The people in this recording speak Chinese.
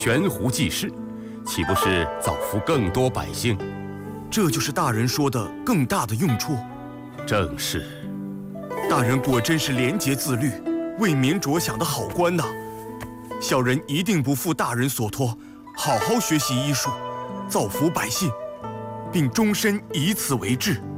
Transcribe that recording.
悬壶济世，岂不是造福更多百姓？ 这就是大人说的更大的用处。 正是。 大人果真是廉洁自律、为民着想的好官呐！小人一定不负大人所托，好好学习医术，造福百姓，并终身以此为志。